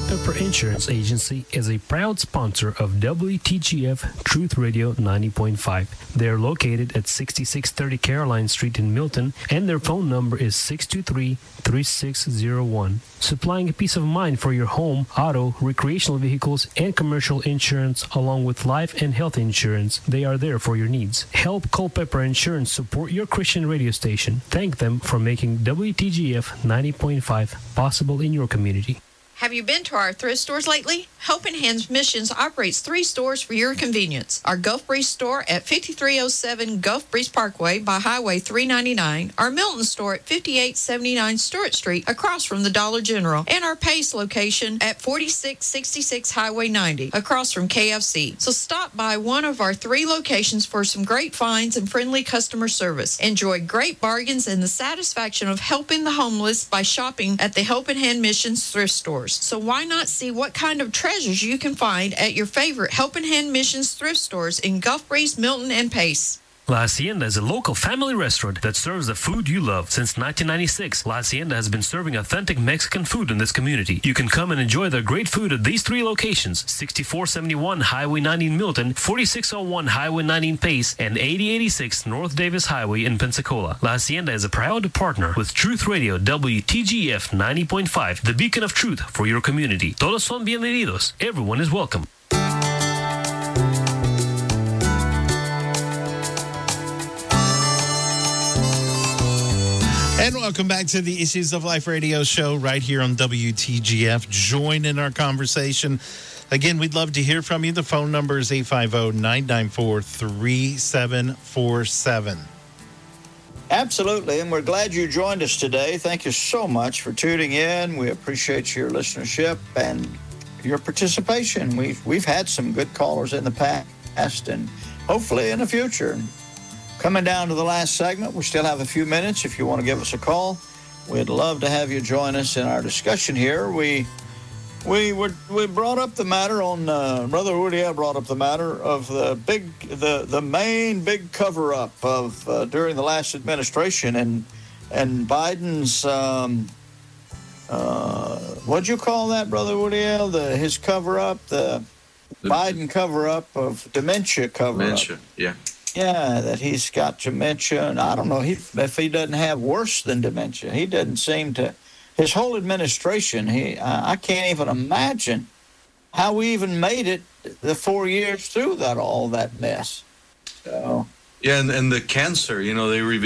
Culpeper Insurance Agency is a proud sponsor of WTGF Truth Radio 90.5. They're located at 6630 Caroline Street in Milton, and their phone number is 623-3601. Supplying a peace of mind for your home, auto, recreational vehicles, and commercial insurance, along with life and health insurance. They are there for your needs. Help Culpeper Insurance support your Christian radio station. Thank them for making WTGF 90.5 possible in your community. Have you been to our thrift stores lately? Helping Hands Missions operates 3 stores for your convenience. Our Gulf Breeze store at 5307 Gulf Breeze Parkway by Highway 399, our Milton store at 5879 Stewart Street across from the Dollar General, and our Pace location at 4666 Highway 90 across from KFC. So stop by one of our 3 locations for some great finds and friendly customer service. Enjoy great bargains and the satisfaction of helping the homeless by shopping at the Helping Hand Missions thrift stores. So why not see what kind of treasures you can find at your favorite Helping Hand Missions thrift stores in Gulf Breeze, Milton, and Pace. La Hacienda is a local family restaurant that serves the food you love. Since 1996, La Hacienda has been serving authentic Mexican food in this community. You can come and enjoy their great food at these 3 locations: 6471 Highway 90 in Milton, 4601 Highway 90 in Pace, and 8086 North Davis Highway in Pensacola. La Hacienda is a proud partner with Truth Radio WTGF 90.5, the beacon of truth for your community. Todos son bienvenidos. Everyone is welcome. And welcome back to the Issues of Life radio show right here on WTGF. Join in our conversation. Again, we'd love to hear from you. The phone number is 850-994-3747. Absolutely, and we're glad you joined us today. Thank you so much for tuning in. We appreciate your listenership and your participation. We've had some good callers in the past and hopefully in the future. Coming down to the last segment, we still have a few minutes. If you want to give us a call, we'd love to have you join us in our discussion here. We brought up the matter on Brother Uriel brought up the matter of the main big cover up of during the last administration and Biden's what'd you call that, Brother Uriel? His cover up, the Biden cover up of dementia cover up. Dementia, yeah. Yeah, that he's got dementia, and I don't know if he doesn't have worse than dementia. He doesn't seem to. His whole administration, I can't even imagine how we even made it the 4 years through all that mess. So yeah, and the cancer, they